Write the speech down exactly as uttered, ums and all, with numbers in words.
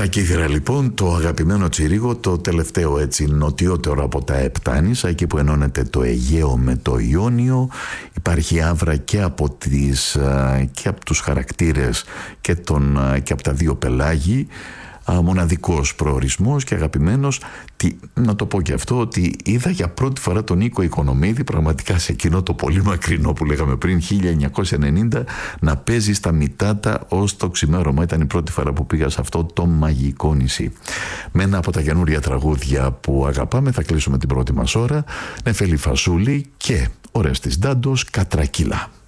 Τα Κύθυρα λοιπόν, το αγαπημένο Τσιρίγο, το τελευταίο έτσι νοτιότερο από τα Επτάνησα, εκεί που ενώνεται το Αιγαίο με το Ιόνιο. Υπάρχει άβρα και από, τις, και από τους χαρακτήρες και, τον, και από τα δύο πελάγη. Μοναδικός προορισμός και αγαπημένος. Τι, να το πω και αυτό, ότι είδα για πρώτη φορά τον Νίκο Οικονομίδη πραγματικά σε εκείνο το πολύ μακρινό που λέγαμε πριν, χίλια εννιακόσια ενενήντα, να παίζει στα Μητάτα ως το ξημέρωμα. Ήταν η πρώτη φορά που πήγα σε αυτό το μαγικό νησί. Με ένα από τα καινούρια τραγούδια που αγαπάμε θα κλείσουμε την πρώτη μας ώρα. Νεφέλη Φασούλη και Ορέστης Ντάντος, Κατρακύλα.